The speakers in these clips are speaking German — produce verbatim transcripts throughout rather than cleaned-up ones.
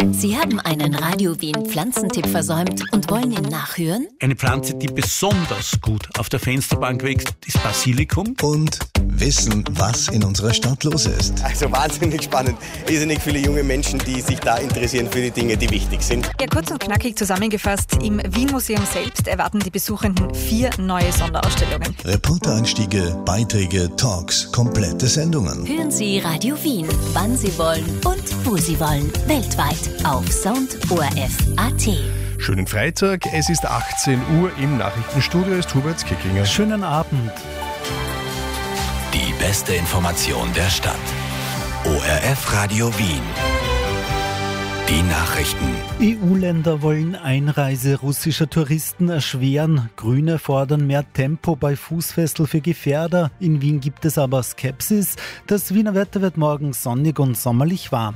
Sie haben einen Radio Wien Pflanzentipp versäumt und wollen ihn nachhören? Eine Pflanze, die besonders gut auf der Fensterbank wächst, ist Basilikum. Und wissen, was in unserer Stadt los ist. Also wahnsinnig spannend. Irrsinnig viele junge Menschen, die sich da interessieren für die Dinge, die wichtig sind. Ja, kurz und knackig zusammengefasst, im Wien-Museum selbst erwarten die Besuchenden vier neue Sonderausstellungen. Reportereinstiege, Beiträge, Talks, komplette Sendungen. Hören Sie Radio Wien, wann Sie wollen und wo Sie wollen. Weltweit auf Sound O R F Punkt A T. Schönen Freitag, es ist achtzehn Uhr, im Nachrichtenstudio ist Hubert Kickinger. Schönen Abend. Die beste Information der Stadt. O R F Radio Wien. Die Nachrichten. E U-Länder wollen Einreise russischer Touristen erschweren. Grüne fordern mehr Tempo bei Fußfessel für Gefährder. In Wien gibt es aber Skepsis. Das Wiener Wetter wird morgen sonnig und sommerlich warm.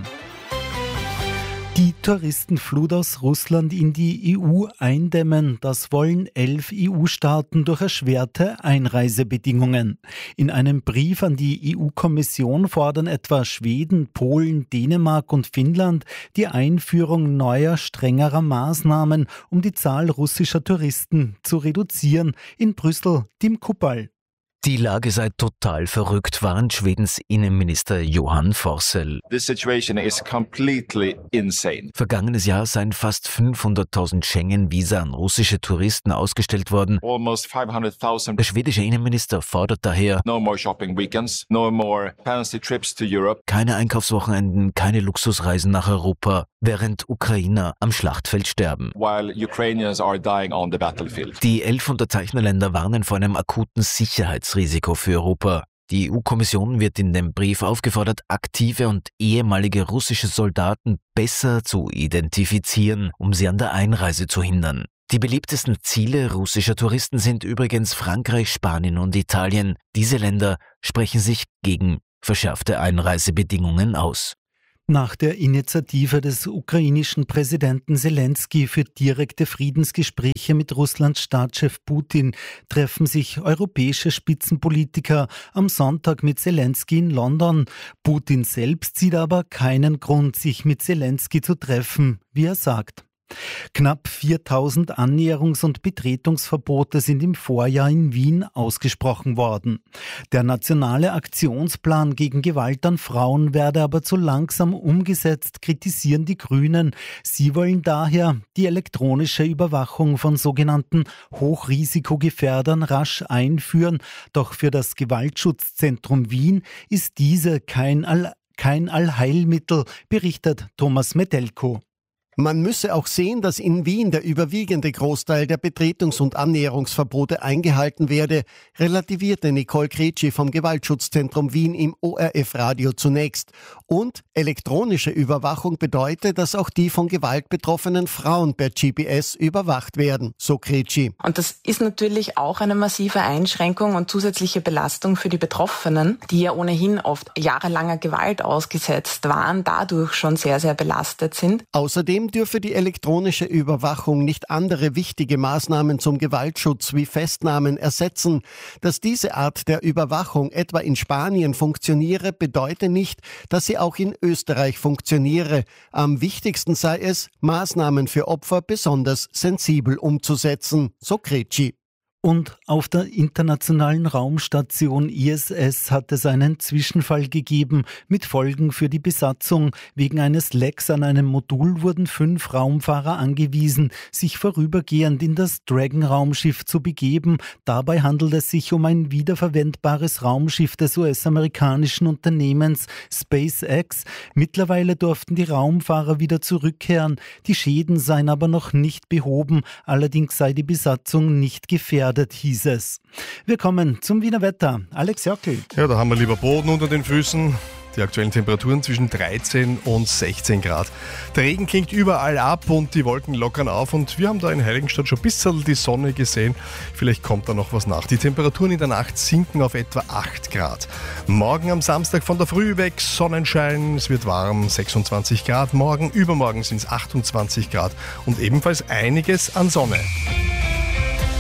Die Touristenflut aus Russland in die E U eindämmen. Das wollen elf E U-Staaten durch erschwerte Einreisebedingungen. In einem Brief an die E U-Kommission fordern etwa Schweden, Polen, Dänemark und Finnland die Einführung neuer, strengerer Maßnahmen, um die Zahl russischer Touristen zu reduzieren. In Brüssel, Tim Kuppal. Die Lage sei total verrückt, warnt Schwedens Innenminister Johan Forssell. The situation is completely insane. Vergangenes Jahr seien fast fünfhunderttausend Schengen-Visa an russische Touristen ausgestellt worden. Almost five hundred thousand. Der schwedische Innenminister fordert daher: No more shopping weekends, no more fancy trips to Europe. Keine Einkaufswochenenden, keine Luxusreisen nach Europa, während Ukrainer am Schlachtfeld sterben. While Ukrainians are dying on the battlefield. Die elf Unterzeichnerländer warnen vor einem akuten Sicherheitsrisiko für Europa. Die E U-Kommission wird in dem Brief aufgefordert, aktive und ehemalige russische Soldaten besser zu identifizieren, um sie an der Einreise zu hindern. Die beliebtesten Ziele russischer Touristen sind übrigens Frankreich, Spanien und Italien. Diese Länder sprechen sich gegen verschärfte Einreisebedingungen aus. Nach der Initiative des ukrainischen Präsidenten Selensky für direkte Friedensgespräche mit Russlands Staatschef Putin treffen sich europäische Spitzenpolitiker am Sonntag mit Selensky in London. Putin selbst sieht aber keinen Grund, sich mit Selensky zu treffen, wie er sagt. Knapp viertausend Annäherungs- und Betretungsverbote sind im Vorjahr in Wien ausgesprochen worden. Der nationale Aktionsplan gegen Gewalt an Frauen werde aber zu langsam umgesetzt, kritisieren die Grünen. Sie wollen daher die elektronische Überwachung von sogenannten Hochrisikogefährdern rasch einführen. Doch für das Gewaltschutzzentrum Wien ist diese kein, All- kein Allheilmittel, berichtet Thomas Metelko. Man müsse auch sehen, dass in Wien der überwiegende Großteil der Betretungs- und Annäherungsverbote eingehalten werde, relativierte Nicole Kretschi vom Gewaltschutzzentrum Wien im O R F-Radio zunächst. Und elektronische Überwachung bedeutet, dass auch die von Gewalt betroffenen Frauen per G P S überwacht werden, so Kretschi. Und das ist natürlich auch eine massive Einschränkung und zusätzliche Belastung für die Betroffenen, die ja ohnehin oft jahrelanger Gewalt ausgesetzt waren, dadurch schon sehr, sehr belastet sind. Außerdem dürfe die elektronische Überwachung nicht andere wichtige Maßnahmen zum Gewaltschutz wie Festnahmen ersetzen. Dass diese Art der Überwachung etwa in Spanien funktioniere, bedeute nicht, dass sie auch in Österreich funktioniere. Am wichtigsten sei es, Maßnahmen für Opfer besonders sensibel umzusetzen, so Kretschi. Und auf der internationalen Raumstation I S S hat es einen Zwischenfall gegeben mit Folgen für die Besatzung. Wegen eines Lecks an einem Modul wurden fünf Raumfahrer angewiesen, sich vorübergehend in das Dragon-Raumschiff zu begeben. Dabei handelt es sich um ein wiederverwendbares Raumschiff des U S-amerikanischen Unternehmens SpaceX. Mittlerweile durften die Raumfahrer wieder zurückkehren. Die Schäden seien aber noch nicht behoben. Allerdings sei die Besatzung nicht gefährdet, hieß es. Wir kommen zum Wiener Wetter. Alex Jockel. Ja, da haben wir lieber Boden unter den Füßen. Die aktuellen Temperaturen zwischen dreizehn und sechzehn Grad. Der Regen klingt überall ab und die Wolken lockern auf und wir haben da in Heiligenstadt schon ein bisschen die Sonne gesehen. Vielleicht kommt da noch was nach. Die Temperaturen in der Nacht sinken auf etwa acht Grad. Morgen am Samstag von der Früh weg Sonnenschein, es wird warm, sechsundzwanzig Grad. Morgen, übermorgen sind es achtundzwanzig Grad und ebenfalls einiges an Sonne.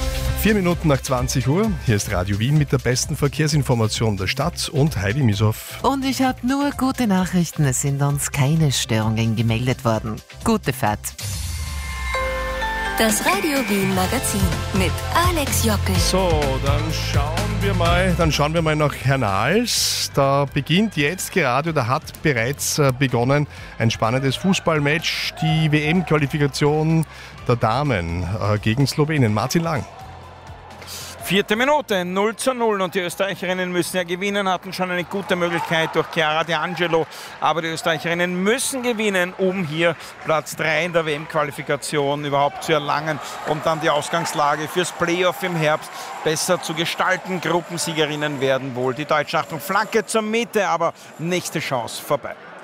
Vier Minuten nach zwanzig Uhr. Hier ist Radio Wien mit der besten Verkehrsinformation der Stadt und Heidi Misow. Und ich habe nur gute Nachrichten. Es sind uns keine Störungen gemeldet worden. Gute Fahrt. Das Radio Wien Magazin mit Alex Jockel. So, dann schauen wir mal, dann schauen wir mal nach Hernals. Da beginnt jetzt gerade oder hat bereits begonnen ein spannendes Fußballmatch, die W M-Qualifikation der Damen gegen Slowenien. Martin Lang. Vierte Minute, null zu null und die Österreicherinnen müssen ja gewinnen, hatten schon eine gute Möglichkeit durch Chiara D'Angelo, aber die Österreicherinnen müssen gewinnen, um hier Platz drei in der W M-Qualifikation überhaupt zu erlangen und dann die Ausgangslage fürs Playoff im Herbst besser zu gestalten. Gruppensiegerinnen werden wohl die Deutschen. Achtung, Flanke zur Mitte, aber nächste Chance vorbei.